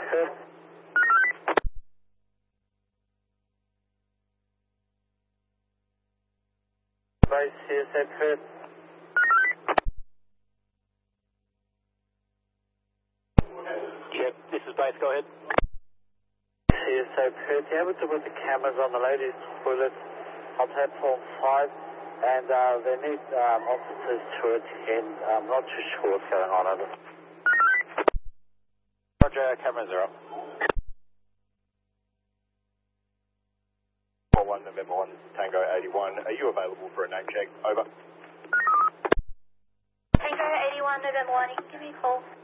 Perth. Base CSA Perth. Yep, this is base, go ahead. CSA Perth, you able to put the cameras on the ladies' toilet on platform 5, and they need officers to attend. I'm not too sure what's going on over. Roger, cameras are up. 41 November 1 Tango 81, are you available for a name check? Over. Tango 81 November 1, you can give me a call.